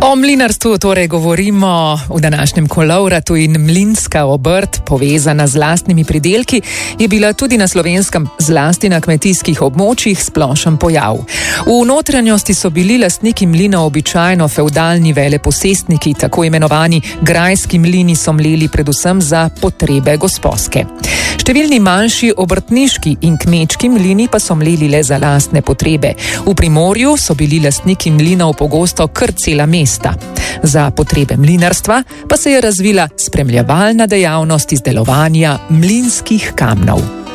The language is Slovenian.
O mlinarstvu torej govorimo v današnjem Kolovratu in mlinska obrt, povezana z lastnimi pridelki, je bila tudi na Slovenskem, zlasti na kmetijskih območjih, splošen pojav. V notranjosti so bili lastniki mlina običajno fevdalni veleposestniki, tako imenovani grajski mlini so mleli predvsem za potrebe gosposke. Številni manjši obrtniški in kmečki mlini pa so mleli le za lastne potrebe. V Primorju so bili lastniki mlinov pogosto kar cela mesta. Za potrebe mlinarstva pa se je razvila spremljevalna dejavnost izdelovanja mlinskih kamnov.